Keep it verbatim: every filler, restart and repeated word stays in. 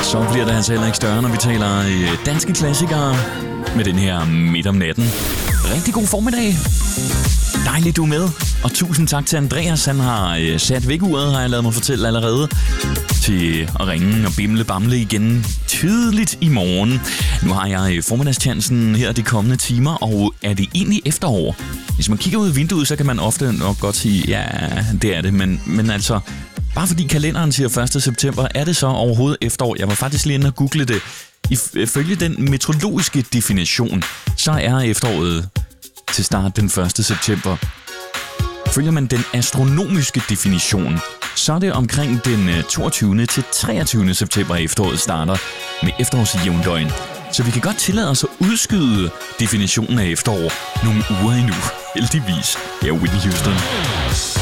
Så bliver det altså heller ikke større, når vi taler danske klassikere med den her midt om natten. Rigtig god formiddag. Dejligt, du er med. Og tusind tak til Andreas. Han har sat vækkeuret, har jeg lavet mig fortælle allerede, til at ringe og bimle bamle igen tidligt i morgen. Nu har jeg formiddagschancen her de kommende timer, og er det egentlig efterår? Hvis man kigger ud i vinduet, så kan man ofte nok godt sige, ja, det er det. Men, men altså, bare fordi kalenderen siger første september, er det så overhovedet efterår? Jeg var faktisk lige inde og google det. Ifølge den meteorologiske definition, så er efteråret til start den første september. Følger man den astronomiske definition, så er det omkring den toogtyvende til treogtyvende september efteråret starter med efterårsjævndøgn. Så vi kan godt tillade os at udskyde definitionen af efterår nogle uger endnu. Heldigvis. Jeg er Whitney Houston.